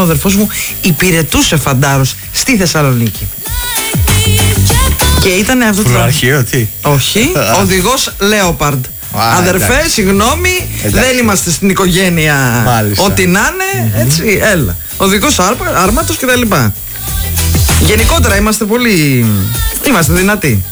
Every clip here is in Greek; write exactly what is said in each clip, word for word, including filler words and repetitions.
ο αδερφός μου υπηρετούσε φαντάρος στη Θεσσαλονίκη. Και ήταν αυτό το... Φρουραρχείο, τι? Όχι, οδηγός Λέοπαρντ. Αδερφέ, εντάξει. Συγγνώμη, εντάξει. Δεν είμαστε στην οικογένεια. Μάλιστα. Ό,τι να είναι, mm-hmm. έτσι, έλα. Οδηγός άρματος και τα λοιπά. Γενικότερα είμαστε πολύ... Είμαστε δυνατοί.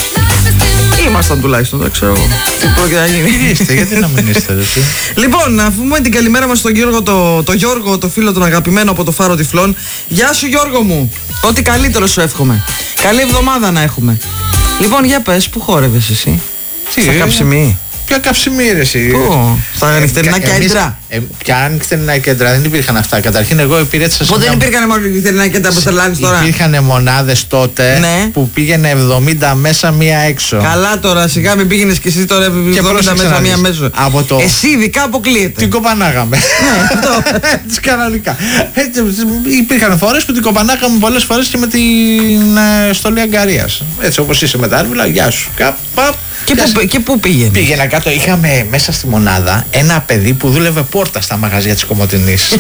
Ήμασταν τουλάχιστον, δεν ξέρω τι πρόκειται να γίνει. Είστε, γιατί να μην είστε, ρε. Λοιπόν, να πούμε την καλημέρα μας στον Γιώργο, το, το Γιώργο, το φίλο τον αγαπημένο από το Φάρο Τυφλών. Γεια σου Γιώργο μου, ό,τι καλύτερο σου εύχομαι. Καλή εβδομάδα να έχουμε. Λοιπόν, για πες, πού χόρευες εσύ? Τι, στα Καψιμί? Ποια Καψιμί ρε εσύ? Πού? Στα νυχτερινά κέντρα? Ε, ποια νυχτερινά κέντρα? Δεν υπήρχαν αυτά. Καταρχήν εγώ υπηρέτησα. Πού δεν υπήρχαν μόνο νυχτερινά κέντρα που τρελάνεις τώρα? Υπήρχαν μονάδες τότε, ναι, που πήγαινε εβδομήντα μέσα μία έξω. Καλά τώρα, σιγά μην πήγαινες και εσύ τώρα εβδομήντα μέσα μία μέσα. Από το... Εσύ ειδικά αποκλείεται. Την κοπανάγαμε. Έτσι κανονικά. Υπήρχαν φορές που την κοπανάγαμε πολλές φορές και με την στολή αγκαρίας. Έτσι όπως είσαι με τα άρβιλα, γεια σου. Καπ, Και πού, και πού πήγαινε? Πήγαινα κάτω, είχαμε μέσα στη μονάδα ένα παιδί που δούλευε πόρτα στα μαγαζιά της Κομοτηνής.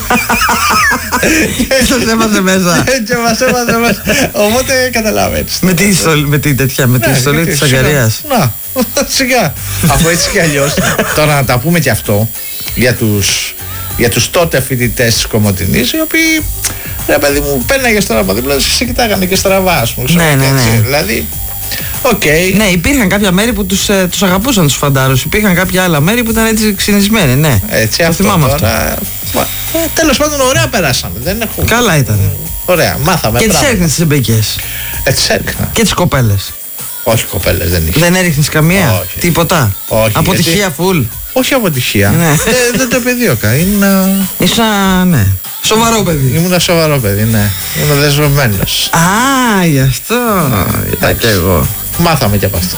Και σας έβαζε μέσα. Και μας έβαζε μέσα. Οπότε καταλαβαίνεις. Με τη στολή, με τη τέτοια, με τη στολή της αγκαρίας. Να, σιγά. Αφού έτσι κι αλλιώς. Τώρα να τα πούμε και αυτό για τους, για τους τότε φοιτητές της Κομοτηνής, οι οποίοι, ρε παιδί μου, πέρναγες τώρα από δίπλα, σε κοιτάγανε και στραβά, ας πούμε. Ναι, ναι, ναι. Δηλαδή, okay. Ναι, υπήρχαν κάποια μέρη που τους, ε, τους αγαπούσαν τους φαντάρους. Υπήρχαν κάποια άλλα μέρη που ήταν έτσι ξυνισμένοι, ναι. Έτσι, αυτό θυμάμαι τώρα... αυτό. Ε, τέλος πάντων, ωραία περάσαμε. Δεν έχουμε... Καλά ήταν. Ωραία, μάθαμε. Και τις έριχνες τις εμπεκές? Ε, τις έριχνα. Και τις κοπέλες? Όχι, κοπέλες δεν είχε. Δεν έριχνες καμία? Όχι. Τίποτα? Όχι. Αποτυχία γιατί... φουλ? Όχι αποτυχία. Ναι. ε, δεν το επιδίωκα. Είναι... Ήσουν, ναι. Σοβαρό παιδί. Ήμουν σοβαρό παιδί, ναι. Ήμουν δεσμευμένος. Α, γι' αυτό. Ήταν και εγώ. Μάθαμε και από αυτό.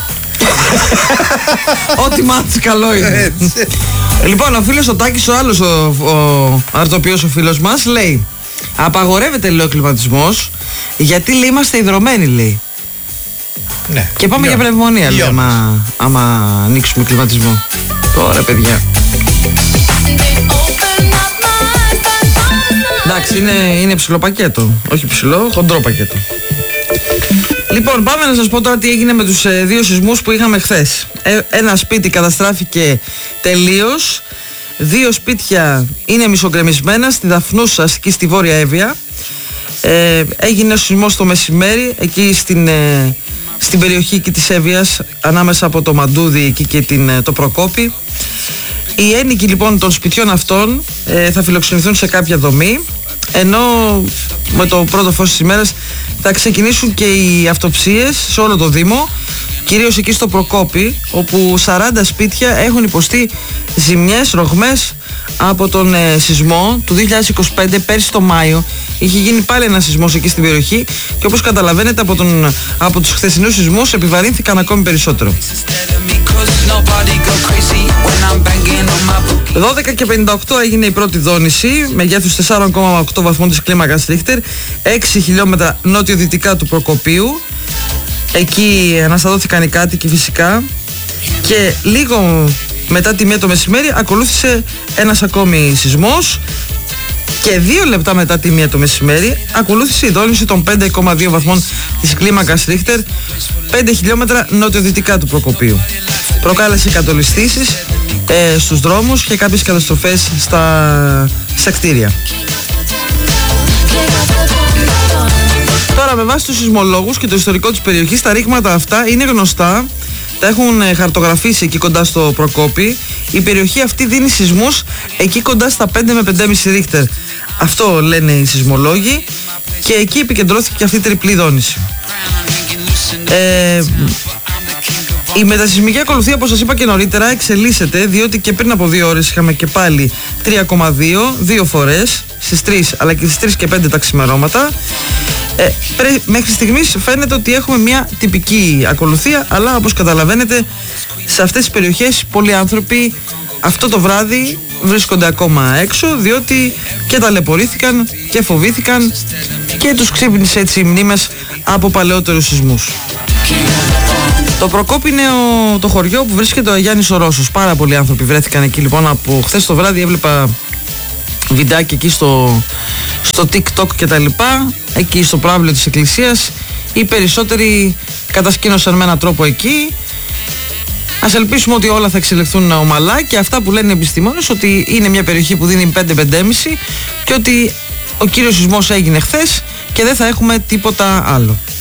Ό,τι μάθεις καλό είναι. Λοιπόν, ο φίλος ο Τάκης, ο άλλος ο, ο αρτοποιός ο φίλος μας, λέει: απαγορεύεται, λέει, ο κλιματισμός, γιατί, λέει, είμαστε υδρωμένοι, λέει. Ναι. Και πάμε Λιώνες. για πνευμονία, λέει, άμα, άμα ανοίξουμε κλιματισμό. Τώρα, παιδιά. Εντάξει, είναι, είναι ψηλό πακέτο. Όχι ψηλό, χοντρό πακέτο. Λοιπόν, πάμε να σας πω τώρα τι έγινε με τους ε, δύο σεισμούς που είχαμε χθες. Ε, ένα σπίτι καταστράφηκε τελείως. Δύο σπίτια είναι μισογκρεμισμένα στη Δαφνούσα, εκεί στη Βόρεια Εύβοια. Ε, έγινε ο σεισμός το μεσημέρι, εκεί στην, ε, στην περιοχή και της Εύβοιας, ανάμεσα από το Μαντούδι εκεί και την, το Προκόπη. Οι ένοικοι λοιπόν των σπιτιών αυτών ε, θα φιλοξενηθούν σε κάποια δομή, ενώ με το πρώτο φως της ημέρας θα ξεκινήσουν και οι αυτοψίες σε όλο το Δήμο, κυρίως εκεί στο Προκόπη, όπου σαράντα σπίτια έχουν υποστεί ζημιές, ρογμές από τον ε, σεισμό του δύο χιλιάδες είκοσι πέντε. Πέρσι το Μάιο είχε γίνει πάλι ένα σεισμός εκεί στην περιοχή και όπως καταλαβαίνετε από, τον, από τους χθεσινούς σεισμούς επιβαρύνθηκαν ακόμη περισσότερο. δώδεκα και πενήντα οκτώ έγινε η πρώτη δόνηση, μεγέθους τέσσερα κόμμα οκτώ βαθμών της κλίμακας Ρίχτερ, έξι χιλιόμετρα νότιο-δυτικά του Προκοπίου. Εκεί αναστατώθηκαν οι κάτοικοι φυσικά και λίγο μετά τη μία το μεσημέρι ακολούθησε ένας ακόμη σεισμός και δύο λεπτά μετά τη μία το μεσημέρι ακολούθησε η δόνηση των πέντε κόμμα δύο βαθμών της κλίμακας Ρίχτερ, πέντε χιλιόμετρα νότιο-δυτικά του Προκοπίου. Προκάλεσε κατολιστήσεις ε, στους δρόμους και κάποιες καταστροφές στα, στα κτίρια. Τώρα, με βάση τους σεισμολόγους και το ιστορικό της περιοχής, τα ρήγματα αυτά είναι γνωστά, τα έχουν χαρτογραφήσει εκεί κοντά στο Προκόπη. Η περιοχή αυτή δίνει σεισμούς εκεί κοντά στα πέντε με πέντε κόμμα πέντε Ρίχτερ. Αυτό λένε οι σεισμολόγοι και εκεί επικεντρώθηκε και αυτή η τριπλή δόνηση. Ε, η μετασεισμική ακολουθία, όπως σας είπα και νωρίτερα, εξελίσσεται, διότι και πριν από δύο ώρες είχαμε και πάλι τρία κόμμα δύο, δύο φορές, στις τρεις αλλά και στις τρεις και πέντε τα ξημερώματα. Ε, πρέ, μέχρι στιγμής φαίνεται ότι έχουμε μια τυπική ακολουθία, αλλά όπως καταλαβαίνετε σε αυτές τις περιοχές πολλοί άνθρωποι αυτό το βράδυ βρίσκονται ακόμα έξω, διότι και ταλαιπωρήθηκαν και φοβήθηκαν και τους ξύπνησε έτσι οι μνήμες από παλαιότερους σεισμούς. Το Προκόπη είναι ο, το χωριό που βρίσκεται ο Γιάννης ο Ρώσος. Πάρα πολλοί άνθρωποι βρέθηκαν εκεί λοιπόν από χθες το βράδυ. Έβλεπα βιντεάκι εκεί στο, στο TikTok και τα λοιπά, εκεί στο προάβλιο της εκκλησίας. Οι περισσότεροι κατασκήνωσαν με έναν τρόπο εκεί. Ας ελπίσουμε ότι όλα θα εξελιχθούν ομαλά και αυτά που λένε οι επιστήμονες, ότι είναι μια περιοχή που δίνει πέντε με πέντε κόμμα πέντε και ότι ο κύριος σεισμός έγινε χθες και δεν θα έχουμε τίποτα άλλο.